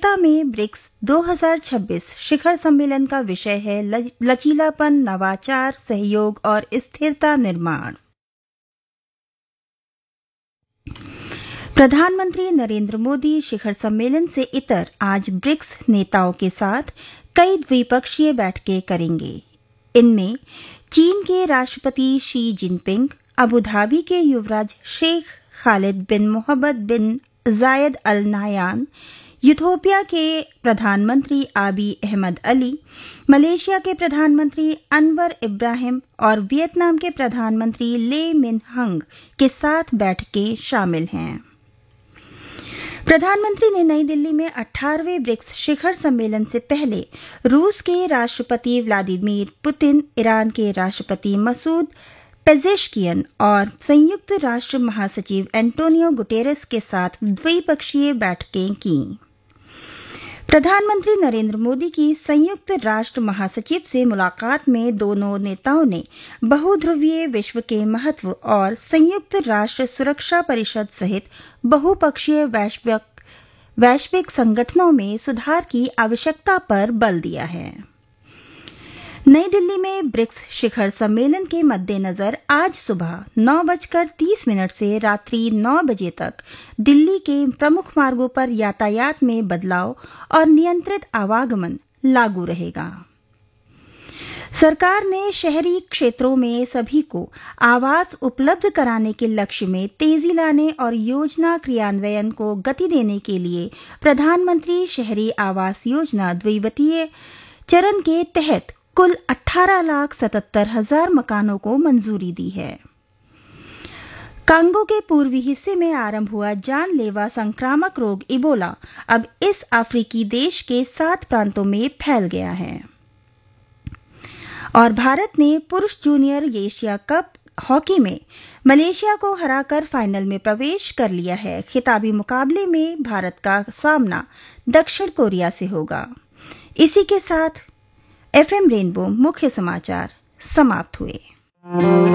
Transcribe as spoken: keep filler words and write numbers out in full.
कोलकाता में ब्रिक्स दो हज़ार छब्बीस शिखर सम्मेलन का विषय है लचीलापन, नवाचार, सहयोग और स्थिरता निर्माण। प्रधानमंत्री नरेंद्र मोदी शिखर सम्मेलन से इतर आज ब्रिक्स नेताओं के साथ कई द्विपक्षीय बैठकें करेंगे। इनमें चीन के राष्ट्रपति शी जिनपिंग, अबू धाबी के युवराज शेख खालिद बिन मोहम्मद बिन जायद अल नाहयान, यूथोपिया के प्रधानमंत्री आबी अहमद अली, मलेशिया के प्रधानमंत्री अनवर इब्राहिम और वियतनाम के प्रधानमंत्री ले मिन हंग के साथ बैठकें शामिल हैं। प्रधानमंत्री ने नई दिल्ली में अठारहवें ब्रिक्स शिखर सम्मेलन से पहले रूस के राष्ट्रपति व्लादिमीर पुतिन, ईरान के राष्ट्रपति मसूद पेजेश्कियन और संयुक्त राष्ट्र महासचिव एंटोनियो गुटेरेस के साथ द्विपक्षीय बैठकें की। प्रधानमंत्री नरेंद्र मोदी की संयुक्त राष्ट्र महासचिव से मुलाकात में दोनों नेताओं ने बहुध्रुवीय विश्व के महत्व और संयुक्त राष्ट्र सुरक्षा परिषद सहित बहुपक्षीय वैश्विक वैश्विक संगठनों में सुधार की आवश्यकता पर बल दिया है। नई दिल्ली में ब्रिक्स शिखर सम्मेलन के मद्देनजर आज सुबह नौ बजकर तीस मिनट से रात्रि नौ बजे तक दिल्ली के प्रमुख मार्गों पर यातायात में बदलाव और नियंत्रित आवागमन लागू रहेगा। सरकार ने शहरी क्षेत्रों में सभी को आवास उपलब्ध कराने के लक्ष्य में तेजी लाने और योजना क्रियान्वयन को गति देने के लिए प्रधानमंत्री शहरी आवास योजना द्वितीय चरण के तहत कुल अठारह लाख सतहत्तर हजार मकानों को मंजूरी दी है। कांगो के पूर्वी हिस्से में आरंभ हुआ जानलेवा संक्रामक रोग इबोला अब इस अफ्रीकी देश के सात प्रांतों में फैल गया है। और भारत ने पुरुष जूनियर एशिया कप हॉकी में मलेशिया को हराकर फाइनल में प्रवेश कर लिया है। खिताबी मुकाबले में भारत का सामना दक्षिण कोरिया से होगा। इसी के साथ एफएम रेनबो मुख्य समाचार समाप्त हुए।